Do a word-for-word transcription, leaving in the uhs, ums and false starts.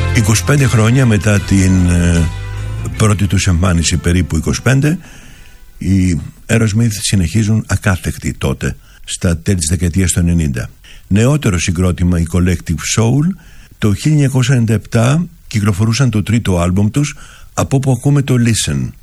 είκοσι πέντε χρόνια μετά την ε, πρώτη τους εμφάνιση, περίπου είκοσι πέντε, οι Aerosmith συνεχίζουν ακάθεκτοι τότε, στα τέλη της δεκαετίας του ενενήντα. Νεότερο συγκρότημα, η Collective Soul, το χίλια εννιακόσια ενενήντα επτά κυκλοφορούσαν το τρίτο άλμπουμ τους, από όπου ακούμε το Listen.